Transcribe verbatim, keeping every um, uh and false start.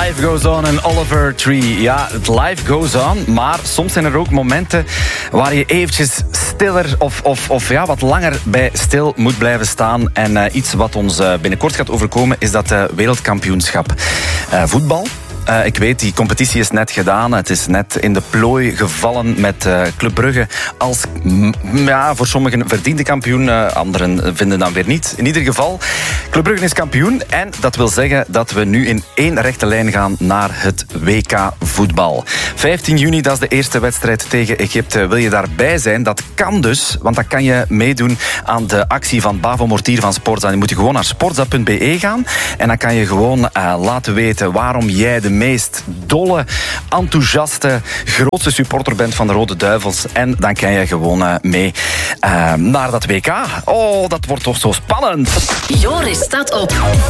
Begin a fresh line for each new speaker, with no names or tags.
Life Goes On en Oliver Tree. Ja, het life goes on, maar soms zijn er ook momenten waar je eventjes stiller of, of, of ja, wat langer bij stil moet blijven staan. En uh, iets wat ons uh, binnenkort gaat overkomen is dat uh, wereldkampioenschap uh, voetbal. Uh, ik weet, die competitie is net gedaan. Het is net in de plooi gevallen met uh, Club Brugge als m- ja, voor sommigen verdiende kampioen. Uh, anderen vinden dan weer niet. In ieder geval, Club Brugge is kampioen. En dat wil zeggen dat we nu in één rechte lijn gaan naar het W K voetbal. vijftien juni, dat is de eerste wedstrijd tegen Egypte. Wil je daarbij zijn? Dat kan dus, want dan kan je meedoen aan de actie van Bavo Mortier van Sportza. Dan moet je gewoon naar sportza punt b e gaan. En dan kan je gewoon uh, laten weten waarom jij de meest dolle, enthousiaste, grootste supporter bent van de Rode Duivels. En dan kan je gewoon uh, mee uh, naar dat W K. Oh, dat wordt toch zo spannend.
Joris staat op.